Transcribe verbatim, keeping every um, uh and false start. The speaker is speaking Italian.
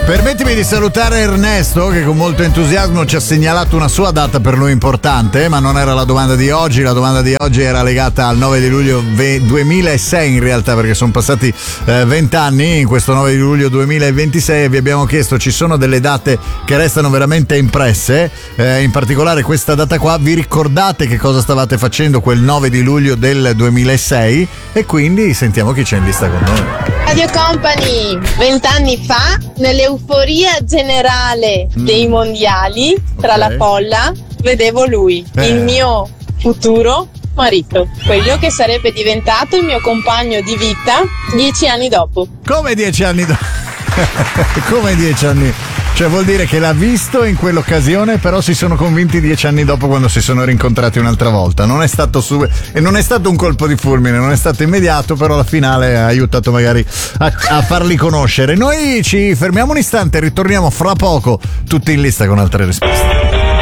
Permettimi di salutare Ernesto che con molto entusiasmo ci ha segnalato una sua data per lui importante, ma non era la domanda di oggi. La domanda di oggi era legata al nove di luglio duemilasei in realtà, perché sono passati venti eh, anni in questo nove di luglio duemilaventisei e vi abbiamo chiesto: ci sono delle date che restano veramente impresse, eh, in particolare questa data qua, vi ricordate che cosa stavate facendo quel nove di luglio del duemilasei? E quindi sentiamo chi c'è in lista con noi. Radio Company, vent'anni fa, nell'euforia generale mm. dei mondiali, tra okay. la folla, vedevo lui, eh. il mio futuro marito, quello che sarebbe diventato il mio compagno di vita dieci anni dopo. Come dieci anni dopo? Come dieci anni? Cioè vuol dire che l'ha visto in quell'occasione, però si sono convinti dieci anni dopo quando si sono rincontrati un'altra volta. Non è stato su e non è stato un colpo di fulmine, non è stato immediato, però la finale ha aiutato magari a, a farli conoscere. Noi ci fermiamo un istante, ritorniamo fra poco, tutti in lista con altre risposte.